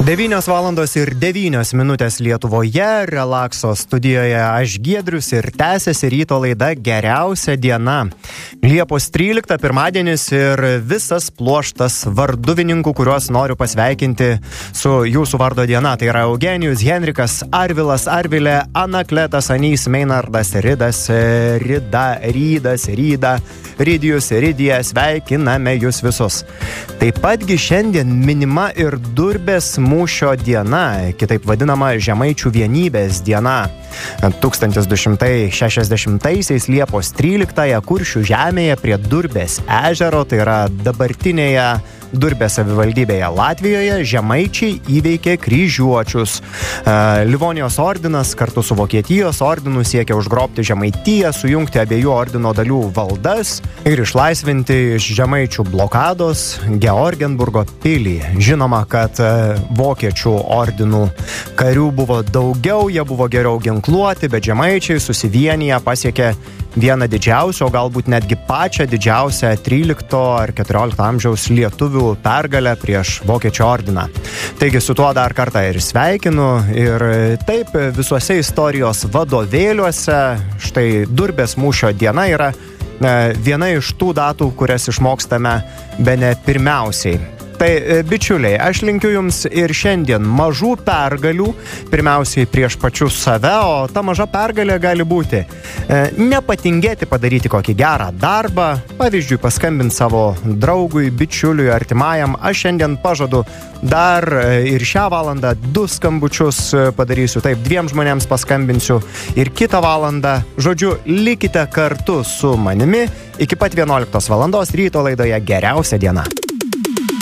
9:09 Lietuvoje, Relakso studijoje aš Giedrius ir tęsiasi ryto laida Geriausia diena. Liepos 13 pirmadienis ir visas pluoštas varduvininkų, kuriuos noriu pasveikinti su jūsų vardo diena. Tai yra Eugenijus, Henrikas, Arvilas, Arvilė, Anakletas, Anys, Meinardas, Ridas, Rida, Rydas, Ryda, Rydijus, Rydija, sveikiname jūs visus. Taip patgi šiandien minima ir Durbės mūšio diena, kitaip vadinama Žemaičių vienybės diena. 1260 Liepos 13 Kuršių žemėje prie Durbės ežero, tai yra dabartinėje Durbės savivaldybėje Latvijoje, žemaičiai įveikė kryžiuočius. Livonijos ordinas kartu su Vokietijos ordinu siekia užgrobti Žemaitiją, sujungti abiejų ordino dalių valdas ir išlaisvinti iš žemaičių blokados Georgenburgo pilį. Žinoma, kad vokiečių ordinų karių buvo daugiau, jie buvo geriau ginkluoti, bet žemaičiai susivienyje pasiekė vieną didžiausią, o galbūt netgi pačią didžiausią 13 ar 14 amžiaus lietuvių pergalę prieš vokiečių ordiną. Taigi su tuo dar kartą ir sveikinu. Ir taip visuose istorijos vadovėliuose štai Durbės mūšio diena yra viena iš tų datų, kurias išmokstame bene pirmiausiai. Tai, bičiuliai, aš linkiu jums ir šiandien mažų pergalių, pirmiausiai prieš pačius save, o ta maža pergalė gali būti nepatingėti padaryti kokį gerą darbą, pavyzdžiui, paskambinti savo draugui, bičiuliui, artimajam. Aš šiandien pažadu dar ir šią valandą 2 skambučius padarysiu, taip, 2 žmonėms paskambinsiu ir kitą valandą, žodžiu, likite kartu su manimi iki pat 11 valandos ryto laidoje Geriausia diena.